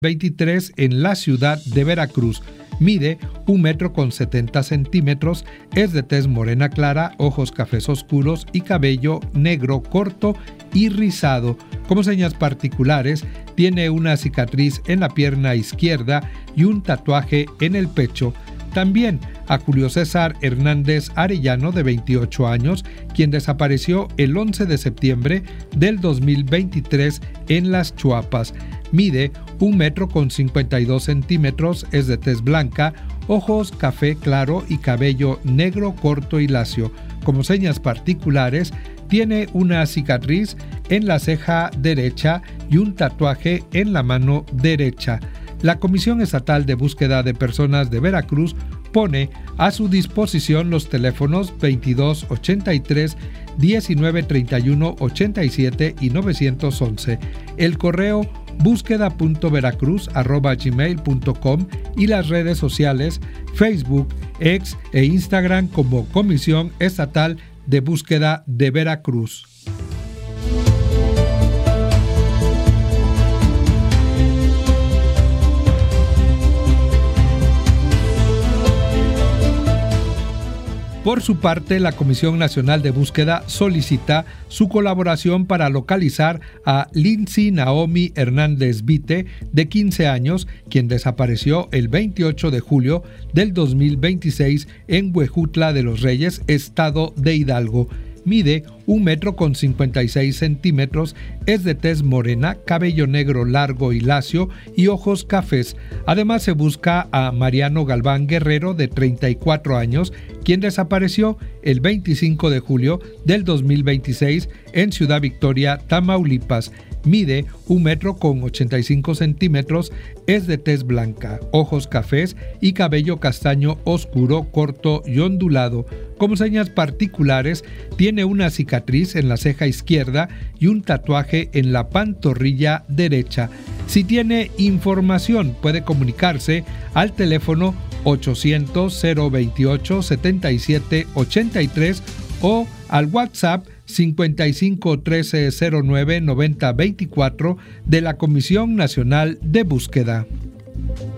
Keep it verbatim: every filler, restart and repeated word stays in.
veintitrés en la ciudad de Veracruz. Mide un metro con setenta centímetros, es de tez morena clara, ojos cafés oscuros y cabello negro corto y rizado. Como señas particulares, tiene una cicatriz en la pierna izquierda y un tatuaje en el pecho. También a Julio César Hernández Arellano, de veintiocho años, quien desapareció el once de septiembre del dos mil veintitrés en Las Chuapas. Mide un metro con cincuenta y dos centímetros, es de tez blanca, ojos café claro y cabello negro corto y lacio. Como señas particulares, tiene una cicatriz en la ceja derecha y un tatuaje en la mano derecha. La Comisión Estatal de Búsqueda de Personas de Veracruz pone a su disposición los teléfonos veintidós ochenta y tres, diecinueve treinta y uno, ochenta y siete y novecientos once, el correo búsqueda punto veracruz arroba gmail punto com y las redes sociales Facebook, X e Instagram como Comisión Estatal de Búsqueda de Veracruz. Por su parte, la Comisión Nacional de Búsqueda solicita su colaboración para localizar a Lindsay Naomi Hernández Vite, de quince años, quien desapareció el veintiocho de julio del dos mil veintiséis en Huejutla de los Reyes, estado de Hidalgo. Mide un metro con cincuenta y seis centímetros, es de tez morena, cabello negro largo y lacio y ojos cafés. Además se busca a Mariano Galván Guerrero, de treinta y cuatro años, quien desapareció el veinticinco de julio del dos mil veintiséis en Ciudad Victoria, Tamaulipas. Mide un metro con ochenta y cinco centímetros, es de tez blanca, ojos cafés y cabello castaño oscuro, corto y ondulado. Como señas particulares, tiene una cicatriz en la ceja izquierda y un tatuaje en la pantorrilla derecha. Si tiene información, puede comunicarse al teléfono ochocientos, cero veintiocho, setenta y siete ochenta y tres o al WhatsApp cincuenta y cinco trece cero nueve noventa veinticuatro de la Comisión Nacional de Búsqueda.